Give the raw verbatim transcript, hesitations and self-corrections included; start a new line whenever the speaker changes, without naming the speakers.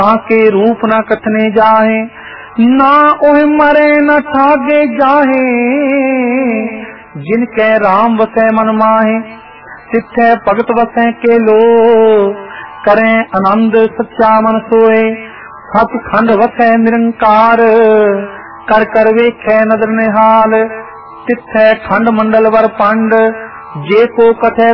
के रूप न कथने जाहे, ना ओह मरे न ठागे जाहे, जिनके राम वसै मन माहे, तिथे भगत वसै के लो, करें आनंद सच्चा मन सोए, सचखंड वसै निरंकार, कर कर वेखे नदर निहाल, तिथे खंड मंडल वर पंड, जे को कथे